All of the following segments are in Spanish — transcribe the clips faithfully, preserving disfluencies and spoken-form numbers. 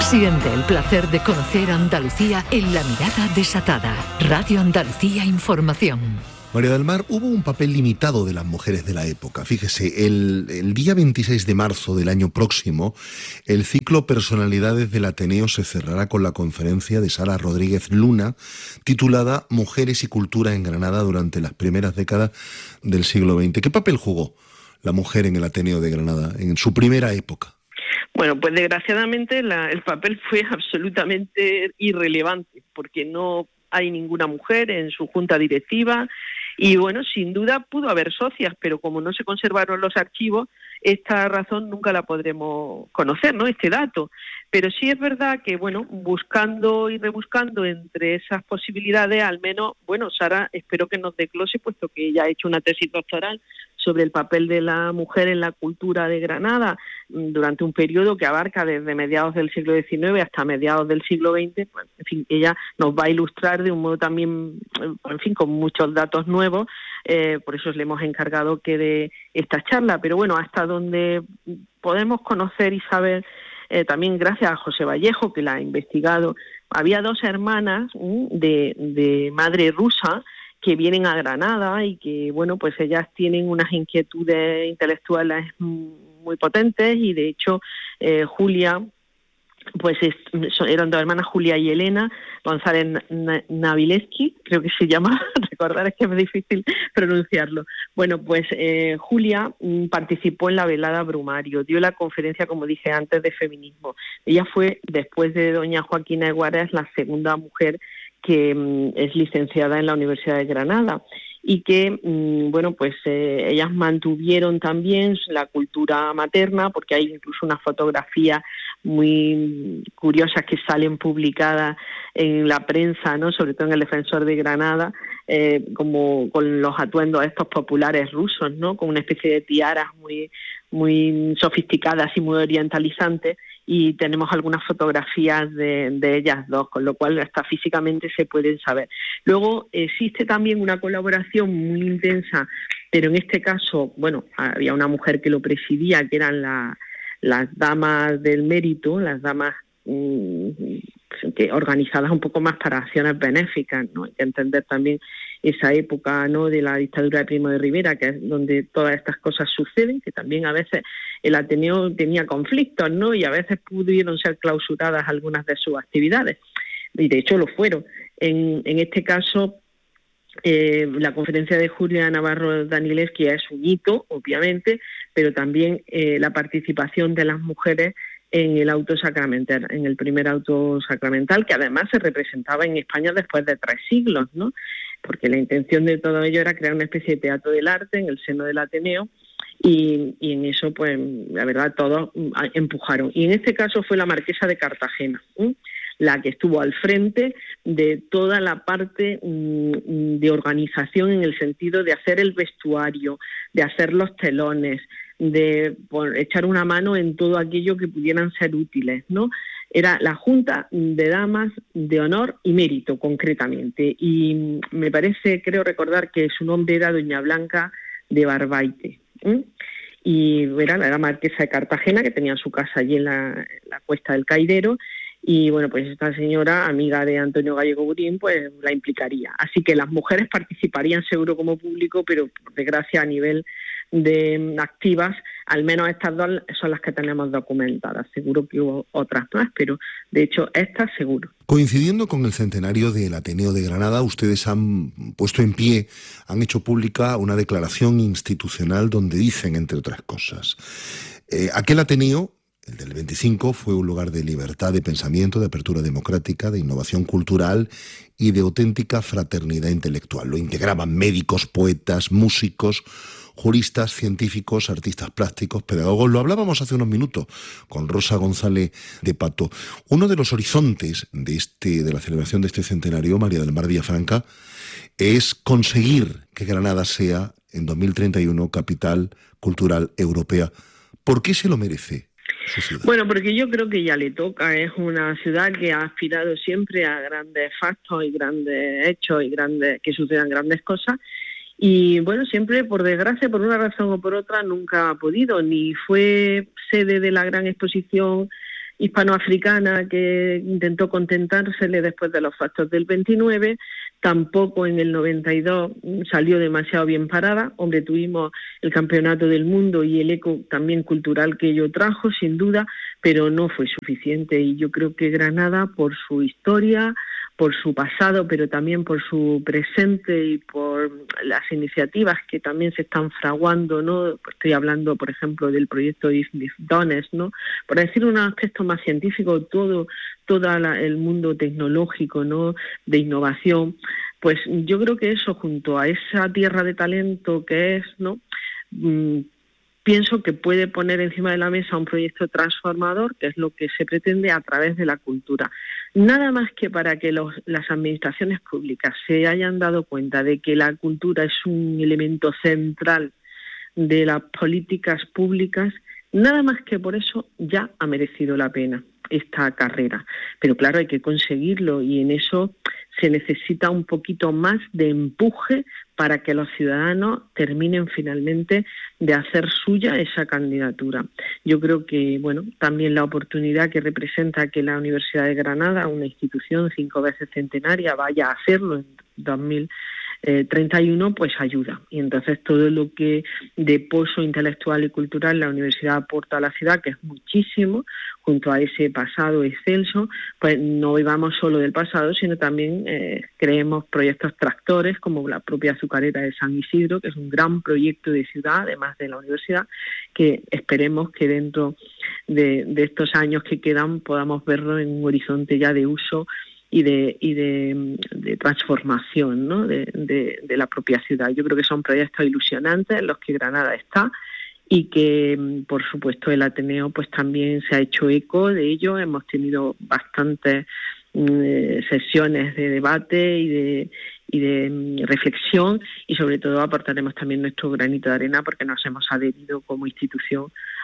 Siente el placer de conocer Andalucía en La Mirada Desatada. Radio Andalucía Información. María del Mar, hubo un papel limitado de las mujeres de la época. Fíjese, el, el día veintiséis de marzo del año próximo, el ciclo Personalidades del Ateneo se cerrará con la conferencia de Sara Rodríguez Luna, titulada Mujeres y Cultura en Granada durante las primeras décadas del siglo veinte. ¿Qué papel jugó la mujer en el Ateneo de Granada en su primera época? Bueno, pues desgraciadamente la, el papel fue absolutamente irrelevante, porque no hay ninguna mujer en su junta directiva y, bueno, sin duda pudo haber socias, pero como no se conservaron los archivos, esta razón nunca la podremos conocer, ¿no?, este dato. Pero sí es verdad que, bueno, buscando y rebuscando entre esas posibilidades, al menos, bueno, Sara, espero que nos desglose, puesto que ella ha hecho una tesis doctoral sobre el papel de la mujer en la cultura de Granada durante un periodo que abarca desde mediados del siglo diecinueve hasta mediados del siglo veinte. Pues, en fin, ella nos va a ilustrar de un modo también, en fin, con muchos datos nuevos, eh, por eso le hemos encargado que dé esta charla. Pero bueno, hasta donde podemos conocer y saber, eh, también gracias a José Vallejo, que la ha investigado, había dos hermanas ¿m? de, de madre rusa que vienen a Granada y que, bueno, pues ellas tienen unas inquietudes intelectuales muy potentes y, de hecho, eh, Julia, pues es, eran dos hermanas, Julia y Elena González Navileski, creo que se llama, recordar es que es difícil pronunciarlo. Bueno, pues eh, Julia mm, participó en la velada Brumario, dio la conferencia, como dije antes, de feminismo. Ella fue, después de doña Joaquina Eguares, la segunda mujer que mm, es licenciada en la Universidad de Granada y que, mmm, bueno, pues eh, ellas mantuvieron también la cultura materna, porque hay incluso unas fotografías muy curiosas que salen publicadas en la prensa, ¿no?, sobre todo en el Defensor de Granada, eh, como con los atuendos estos populares rusos, ¿no?, con una especie de tiaras muy, muy sofisticadas y muy orientalizantes, y tenemos algunas fotografías de, de ellas dos, con lo cual hasta físicamente se pueden saber. Luego existe también una colaboración muy intensa, pero en este caso, bueno, había una mujer que lo presidía, que eran la, las damas del mérito, las damas mmm, que organizadas un poco más para acciones benéficas, ¿no? Hay que entender también esa época, ¿no?, de la dictadura de Primo de Rivera, que es donde todas estas cosas suceden, que también a veces el Ateneo tenía conflictos, ¿no?, y a veces pudieron ser clausuradas algunas de sus actividades, y de hecho lo fueron. En, en este caso, eh, la conferencia de Julia Navarro Danileski es un hito, obviamente, pero también eh, la participación de las mujeres en el auto sacramental, en el primer auto sacramental, que además se representaba en España después de tres siglos, ¿no?, porque la intención de todo ello era crear una especie de teatro del arte en el seno del Ateneo, y, y en eso, pues, la verdad, todos empujaron. Y en este caso fue la marquesa de Cartagena, ¿eh?, la que estuvo al frente de toda la parte mmm, de organización, en el sentido de hacer el vestuario, de hacer los telones, de por, echar una mano en todo aquello que pudieran ser útiles, ¿no? Era la Junta de Damas de Honor y Mérito, concretamente. Y me parece, creo recordar, que su nombre era doña Blanca de Barbaite, ¿eh? Y era la marquesa de Cartagena, que tenía su casa allí en la, la Cuesta del Caidero. Y, bueno, pues esta señora, amiga de Antonio Gallego Burín, pues la implicaría. Así que las mujeres participarían seguro como público, pero por desgracia a nivel de activas, al menos estas dos son las que tenemos documentadas. Seguro que hubo otras más, pero de hecho estas seguro. Coincidiendo con el centenario del Ateneo de Granada, ustedes han puesto en pie, han hecho pública una declaración institucional donde dicen, entre otras cosas, eh, aquel Ateneo, el del veinticinco, fue un lugar de libertad de pensamiento, de apertura democrática, de innovación cultural y de auténtica fraternidad intelectual. Lo integraban médicos, poetas, músicos, juristas, científicos, artistas plásticos, pedagogos. Lo hablábamos hace unos minutos con Rosa González de Pato. Uno de los horizontes de, este, de la celebración de este centenario, María del Mar Villafranca, es conseguir que Granada sea, en dos mil treinta y uno, capital cultural europea. ¿Por qué se lo merece su ciudad? Bueno, porque yo creo que ya le toca. Es una ciudad que ha aspirado siempre a grandes factos y grandes hechos y grandes que sucedan grandes cosas. Y, bueno, siempre, por desgracia, por una razón o por otra, nunca ha podido. Ni fue sede de la gran exposición hispanoafricana que intentó contentársele después de los factos del veintinueve, tampoco en el noventa y dos salió demasiado bien parada. Hombre, tuvimos el campeonato del mundo y el eco también cultural que ello trajo, sin duda, pero no fue suficiente, y yo creo que Granada, por su historia, por su pasado, pero también por su presente y por las iniciativas que también se están fraguando, ¿no? Estoy hablando, por ejemplo, del proyecto If This Dones, ¿no? Por decir un aspecto más científico, todo todo la, el mundo tecnológico, ¿no? De innovación, pues yo creo que eso, junto a esa tierra de talento que es, ¿no? Mm, pienso que puede poner encima de la mesa un proyecto transformador, que es lo que se pretende a través de la cultura. Nada más que para que los, las administraciones públicas se hayan dado cuenta de que la cultura es un elemento central de las políticas públicas, nada más que por eso ya ha merecido la pena esta carrera. Pero claro, hay que conseguirlo, y en eso se necesita un poquito más de empuje para que los ciudadanos terminen finalmente de hacer suya esa candidatura. Yo creo que, bueno, también la oportunidad que representa que la Universidad de Granada, una institución cinco veces centenaria, vaya a hacerlo en dos mil treinta y uno, pues ayuda. Y entonces todo lo que de pozo intelectual y cultural la universidad aporta a la ciudad, que es muchísimo, junto a ese pasado excelso, pues no vivamos solo del pasado, sino también eh, creemos proyectos tractores, como la propia azucarera de San Isidro, que es un gran proyecto de ciudad, además de la universidad, que esperemos que dentro de, de estos años que quedan podamos verlo en un horizonte ya de uso y de y de, de transformación, ¿no? de, de, de la propia ciudad. Yo creo que son proyectos ilusionantes en los que Granada está, y que, por supuesto, el Ateneo pues también se ha hecho eco de ello. Hemos tenido bastantes eh, sesiones de debate y de y de reflexión, y sobre todo aportaremos también nuestro granito de arena, porque nos hemos adherido como institución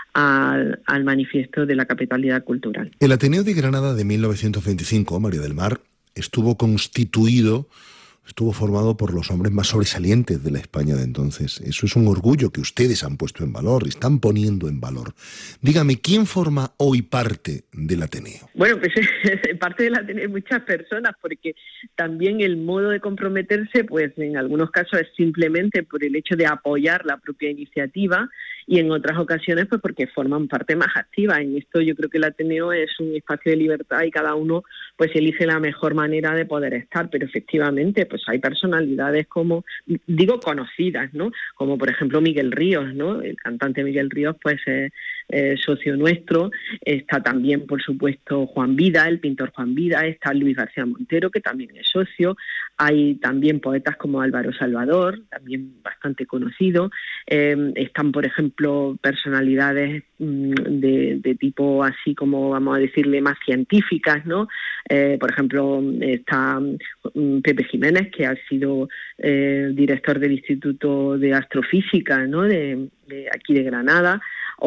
al, al manifiesto de la capitalidad cultural. El Ateneo de Granada de mil novecientos veinticinco, María del Mar, estuvo constituido, estuvo formado por los hombres más sobresalientes de la España de entonces. Eso es un orgullo que ustedes han puesto en valor, están poniendo en valor. Dígame, ¿quién forma hoy parte del Ateneo? Bueno, pues parte del Ateneo muchas personas, porque también el modo de comprometerse, pues en algunos casos es simplemente por el hecho de apoyar la propia iniciativa, y en otras ocasiones pues porque forman parte más activa. En esto yo creo que el Ateneo es un espacio de libertad y cada uno pues elige la mejor manera de poder estar, pero efectivamente pues hay personalidades como, digo, conocidas, ¿no? Como por ejemplo Miguel Ríos, ¿no? El cantante Miguel Ríos pues es eh, socio nuestro. Está también, por supuesto, Juan Vida, el pintor Juan Vida. Está Luis García Montero, que también es socio. Hay también poetas como Álvaro Salvador, también bastante conocido. Eh, están, por ejemplo, personalidades mmm, de, de tipo así como, vamos a decirle, más científicas, ¿no? Eh, por ejemplo, está um, Pepe Jiménez, que ha sido eh, director del Instituto de Astrofísica, ¿no? de, de aquí de Granada,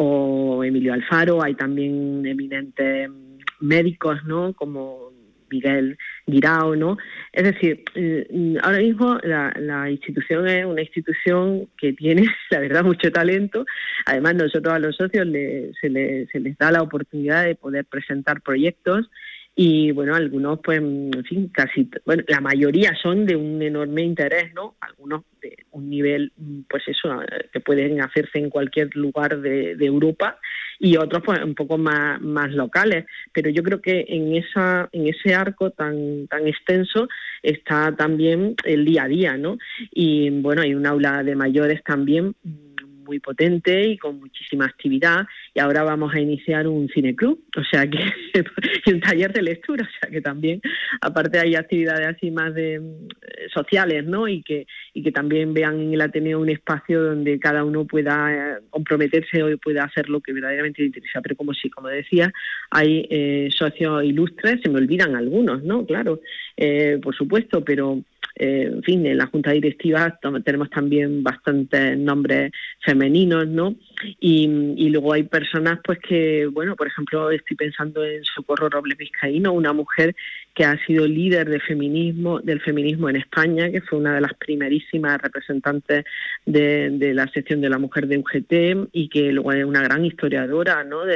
o Emilio Alfaro. Hay también eminentes médicos, ¿no? Como Miguel Guirao, ¿no? Es decir, ahora mismo la, la institución es una institución que tiene, la verdad, mucho talento. Además, nosotros a los socios le, se, le, se les da la oportunidad de poder presentar proyectos, y bueno, algunos pues, en fin, casi, bueno, la mayoría son de un enorme interés, ¿no? Algunos de un nivel, pues eso, que pueden hacerse en cualquier lugar de, de Europa, y otros pues un poco más, más locales. Pero yo creo que en esa, en ese arco tan, tan extenso está también el día a día, ¿no? Y bueno, hay un aula de mayores también muy potente y con muchísima actividad, y ahora vamos a iniciar un cineclub, o sea que y un taller de lectura, o sea que también, aparte, hay actividades así más de eh, sociales, ¿no? Y que y que también vean en el Ateneo un espacio donde cada uno pueda eh, comprometerse o pueda hacer lo que verdaderamente le interesa. Pero como sí, como decía, hay eh, socios ilustres, se me olvidan algunos, ¿no? Claro, eh, por supuesto, pero Eh, en fin, en la Junta Directiva tenemos también bastantes nombres femeninos, ¿no? Y, y luego hay personas, pues que, bueno, por ejemplo, estoy pensando en Socorro Robles Vizcaíno, una mujer que ha sido líder de feminismo, del feminismo en España, que fue una de las primerísimas representantes de, de la sección de la mujer de U G T, y que luego es una gran historiadora, ¿no? De,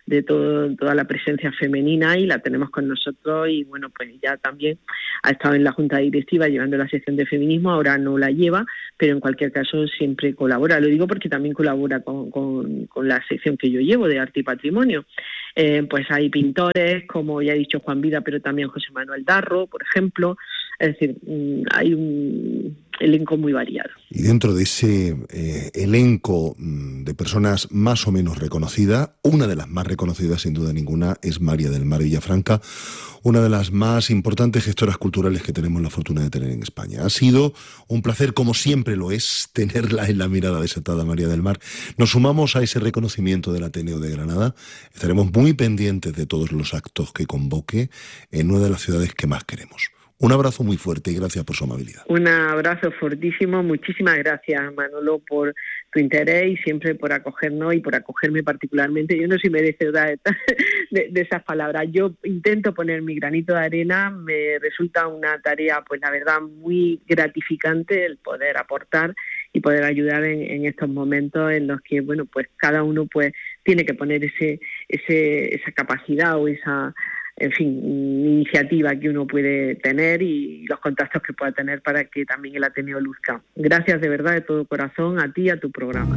de todo, toda la presencia femenina, y la tenemos con nosotros, y bueno, pues ya también ha estado en la Junta Directiva llevando la sección de feminismo, ahora no la lleva, pero en cualquier caso siempre colabora. Lo digo porque también colabora con, con, con la sección que yo llevo de arte y patrimonio. Eh, pues hay pintores, como ya he dicho, Juan Vida, pero también José Manuel Darro, por ejemplo. Es decir, hay un elenco muy variado. Y dentro de ese eh, elenco de personas más o menos reconocidas, una de las más reconocidas, sin duda ninguna, es María del Mar Villafranca, una de las más importantes gestoras culturales que tenemos la fortuna de tener en España. Ha sido un placer, como siempre lo es, tenerla en la mirada desatada, María del Mar. Nos sumamos a ese reconocimiento del Ateneo de Granada. Estaremos muy pendientes de todos los actos que convoque en una de las ciudades que más queremos. Un abrazo muy fuerte y gracias por su amabilidad. Un abrazo fortísimo. Muchísimas gracias, Manolo, por tu interés y siempre por acogernos y por acogerme particularmente. Yo no soy merecedora de, de, de esas palabras. Yo intento poner mi granito de arena. Me resulta una tarea, pues la verdad, muy gratificante el poder aportar y poder ayudar en, en estos momentos en los que, bueno, pues cada uno pues tiene que poner ese, ese, esa capacidad o esa, en fin, iniciativa que uno puede tener y los contactos que pueda tener para que también el Ateneo luzca. Gracias de verdad de todo corazón a ti y a tu programa.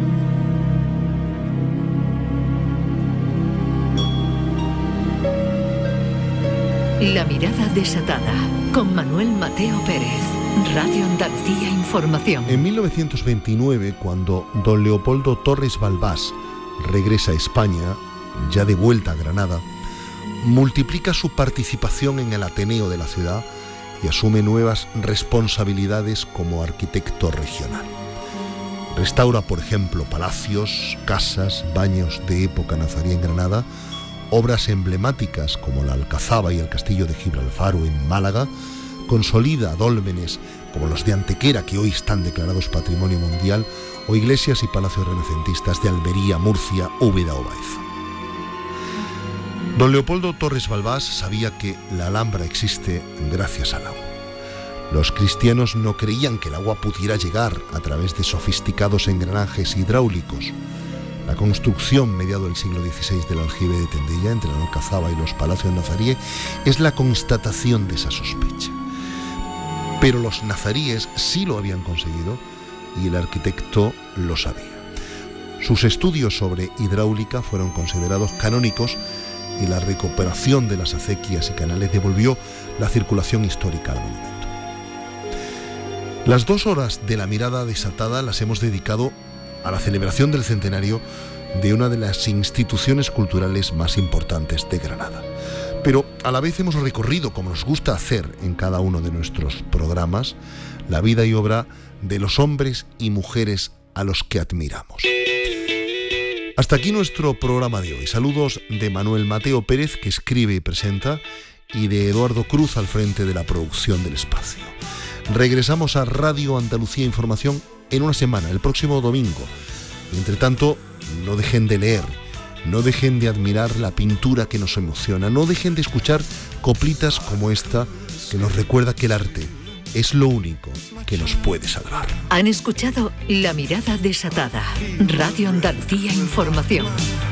La mirada desatada con Manuel Mateo Pérez, Radio Andalucía Información. En mil novecientos veintinueve, cuando don Leopoldo Torres Balbás regresa a España, ya de vuelta a Granada, multiplica su participación en el Ateneo de la ciudad y asume nuevas responsabilidades como arquitecto regional. Restaura, por ejemplo, palacios, casas, baños de época nazarí en Granada, obras emblemáticas como la Alcazaba y el Castillo de Gibralfaro en Málaga, consolida dólmenes como los de Antequera, que hoy están declarados Patrimonio Mundial, o iglesias y palacios renacentistas de Almería, Murcia, Úbeda o Baeza. Don Leopoldo Torres Balbás sabía que la Alhambra existe gracias al agua. Los cristianos no creían que el agua pudiera llegar a través de sofisticados engranajes hidráulicos. La construcción, mediado del siglo dieciséis, del aljibe de Tendella, entre la Alcazaba y los palacios nazaríes, es la constatación de esa sospecha. Pero los nazaríes sí lo habían conseguido y el arquitecto lo sabía. Sus estudios sobre hidráulica fueron considerados canónicos y la recuperación de las acequias y canales devolvió la circulación histórica al monumento. Las dos horas de la mirada desatada las hemos dedicado a la celebración del centenario de una de las instituciones culturales más importantes de Granada. Pero a la vez hemos recorrido, como nos gusta hacer en cada uno de nuestros programas, la vida y obra de los hombres y mujeres a los que admiramos. Hasta aquí nuestro programa de hoy. Saludos de Manuel Mateo Pérez, que escribe y presenta, y de Eduardo Cruz al frente de la producción del espacio. Regresamos a Radio Andalucía Información en una semana, el próximo domingo. Entre tanto, no dejen de leer, no dejen de admirar la pintura que nos emociona, no dejen de escuchar coplitas como esta que nos recuerda que el arte es lo único que nos puede salvar. Han escuchado La mirada desatada, Radio Andalucía Información.